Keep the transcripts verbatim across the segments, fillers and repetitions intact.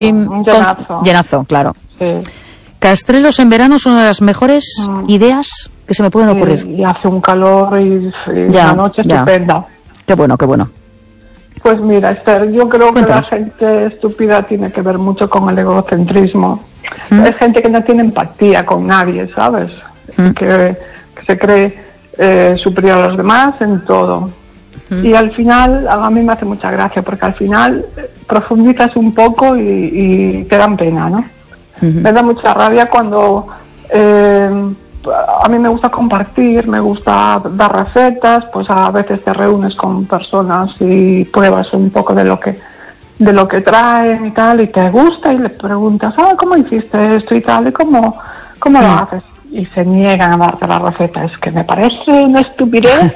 un llenazo. Con, llenazo, claro. Sí. Castrelos en verano son una de las mejores mm. ideas que se me pueden ocurrir. Y, y hace un calor y, y ya, una noche ya. estupenda. Qué bueno, qué bueno. Pues mira, Esther, yo creo Cuéntanos. que la gente estúpida tiene que ver mucho con el egocentrismo. ¿Mm? Es gente que no tiene empatía con nadie, ¿sabes? ¿Mm? Que, que se cree eh, superior a los demás en todo. ¿Mm? Y al final, a mí me hace mucha gracia, porque al final profundizas un poco y, y te dan pena, ¿no? ¿Mm? Me da mucha rabia cuando... Eh, a mí me gusta compartir, me gusta dar recetas, pues a veces te reúnes con personas y pruebas un poco de lo que de lo que traen y tal, y te gusta y les preguntas, ah, ¿cómo hiciste esto y tal? ¿Y cómo, cómo lo haces? Y se niegan a darte la receta. Es que me parece una estupidez.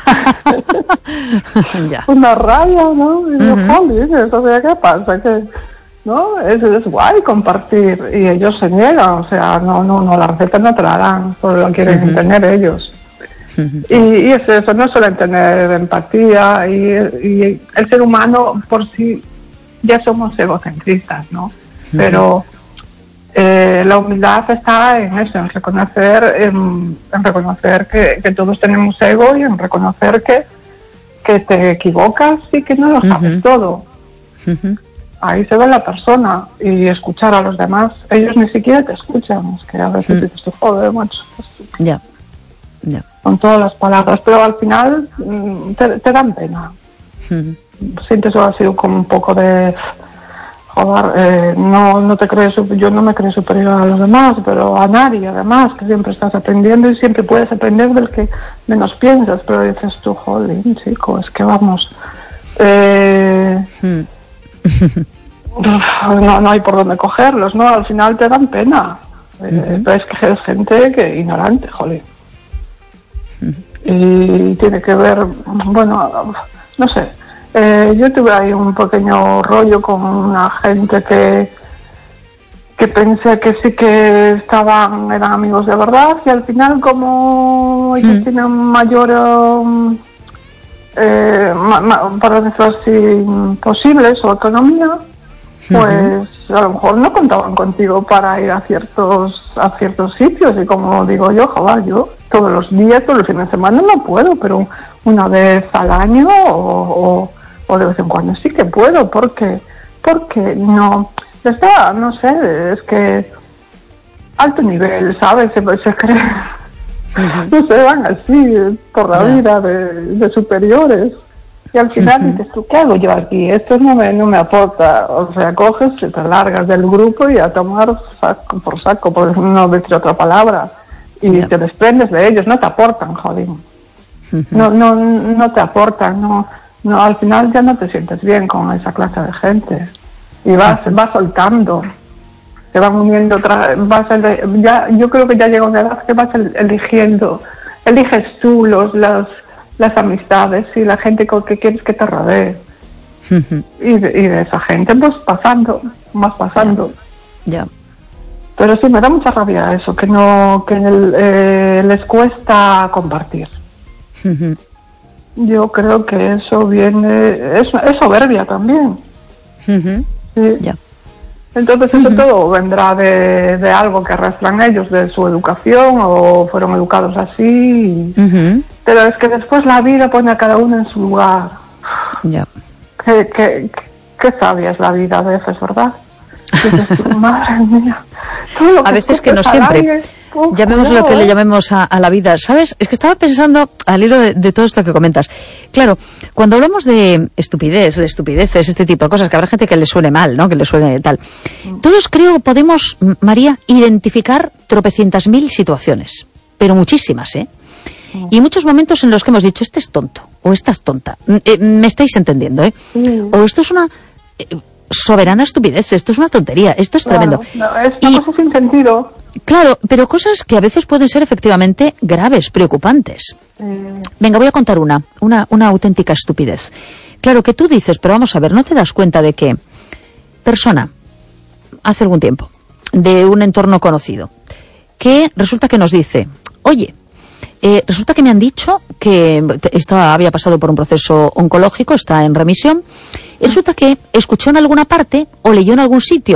Ya. Una rabia, ¿no? Y yo, Uh-huh. jolines, o sea, ¿qué pasa? Que ¿no? Es, es guay compartir y ellos se niegan, o sea, no, no, no, la receta no te la dan, solo la quieren uh-huh. tener ellos. Uh-huh. Y, y es eso, no suelen tener empatía y, y el ser humano por sí ya somos egocentristas, ¿no? Uh-huh. Pero eh, la humildad está en eso, en reconocer, en, en reconocer que, que todos tenemos ego y en reconocer que, que te equivocas y que no lo sabes uh-huh. todo. Uh-huh. Ahí se ve la persona y escuchar a los demás. Ellos ni siquiera te escuchan. Es que a veces mm. dices, joder, macho. Ya, yeah. ya. Yeah. Con todas las palabras. Pero al final te, te dan pena. Mm. Sientes así como un poco de... Joder, eh, no, no te crees... Yo no me creo superior a los demás, pero a nadie, además, que siempre estás aprendiendo y siempre puedes aprender del que menos piensas. Pero dices tú, joder, chico, es que vamos... Eh... Mm. No, no hay por dónde cogerlos, ¿no? Al final te dan pena. Uh-huh. Eh, es que es gente que ignorante, joder. Uh-huh. Y tiene que ver, bueno, no sé. Eh, yo tuve ahí un pequeño rollo con una gente que que pensé que sí que estaban, eran amigos de verdad, y al final como ellos uh-huh. tienen mayor... Um, Eh, ma, ma, para decirlo así, posibles o autonomía, pues uh-huh. a lo mejor no contaban contigo para ir a ciertos a ciertos sitios, y como digo yo, joder, yo todos los días, todos los fines de semana no puedo, pero una vez al año o, o, o de vez en cuando sí que puedo, porque porque no, está, no sé, es que alto nivel, ¿sabes? Se, se cree... Uh-huh. No se van así por la yeah. vida de, de superiores y al final uh-huh. dices tú, ¿qué hago yo aquí? Esto no me, no me aporta. O sea, coges y te largas del grupo y a tomar saco por saco, por no decir otra palabra, y yeah. te desprendes de ellos, no te aportan, joder. Uh-huh. no, no, no te aportan, no, no, al final ya no te sientes bien con esa clase de gente y vas, uh-huh. vas soltando. Te van uniendo otra, vas a, ya, yo creo que ya llega una edad que vas eligiendo, eliges tú los, las, las amistades y la gente con que quieres que te rodee. Uh-huh. y, de, y de esa gente pues pasando, más pasando. Ya. Yeah. Pero sí, me da mucha rabia eso, que no, que el, eh, les cuesta compartir. Uh-huh. Yo creo que eso viene, es, es soberbia también. Uh-huh. Sí. Yeah. Entonces eso uh-huh. todo vendrá de, de algo que arrastran ellos, de su educación, o fueron educados así. Uh-huh. Pero es que después la vida pone a cada uno en su lugar. Ya. Yeah. Qué, qué, qué sabia es la vida a veces, ¿verdad? Dices, madre mía. A veces que no siempre. Aire, uf, llamemos lo que le llamemos a, a la vida. ¿Sabes? Es que estaba pensando al hilo de, de todo esto que comentas. Claro, cuando hablamos de estupidez, de estupideces, este tipo de cosas, que habrá gente que le suene mal, ¿no? Que le suene tal. Todos creo que podemos, María, identificar tropecientas mil situaciones. Pero muchísimas, ¿eh? Y muchos momentos en los que hemos dicho, este es tonto, o esta es tonta. Eh, me estáis entendiendo, ¿eh? Sí. O esto es una... Eh, soberana estupidez, esto es una tontería, esto es claro, tremendo. No, es una y, cosa sin sentido. Claro, pero cosas que a veces pueden ser efectivamente graves, preocupantes. Eh. Venga, voy a contar una, una, una auténtica estupidez. Claro, que tú dices, pero vamos a ver, ¿no te das cuenta de que persona, hace algún tiempo, de un entorno conocido, que resulta que nos dice, oye, Eh, resulta que me han dicho que estaba, había pasado por un proceso oncológico, está en remisión, y resulta que escuchó en alguna parte o leyó en algún sitio